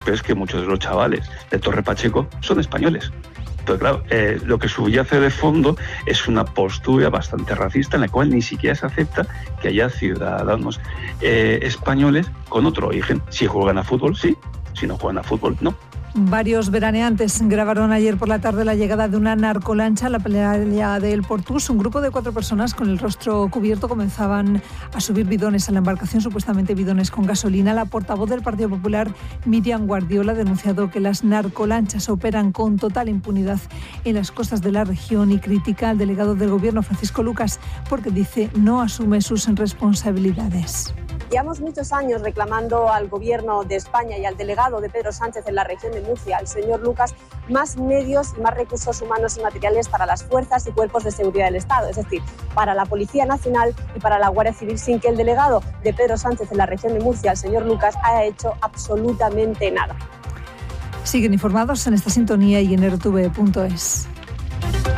curioso es que muchos de los chavales de Torre Pacheco son españoles. Entonces, claro, lo que subyace de fondo es una postura bastante racista en la cual ni siquiera se acepta que haya ciudadanos españoles con otro origen. Si juegan a fútbol, sí. Si no juegan a fútbol, no. Varios veraneantes grabaron ayer por la tarde la llegada de una narcolancha a la playa del Portús. Un grupo de 4 personas con el rostro cubierto comenzaban a subir bidones a la embarcación, supuestamente bidones con gasolina. La portavoz del Partido Popular, Míriam Guardiola, ha denunciado que las narcolanchas operan con total impunidad en las costas de la región y critica al delegado del Gobierno, Francisco Lucas, porque dice no asume sus responsabilidades. Llevamos muchos años reclamando al Gobierno de España y al delegado de Pedro Sánchez en la región de Murcia, al señor Lucas, más medios y más recursos humanos y materiales para las fuerzas y cuerpos de seguridad del Estado, es decir, para la Policía Nacional y para la Guardia Civil, sin que el delegado de Pedro Sánchez en la región de Murcia, el señor Lucas, haya hecho absolutamente nada. Siguen informados en esta sintonía y en rtv.es.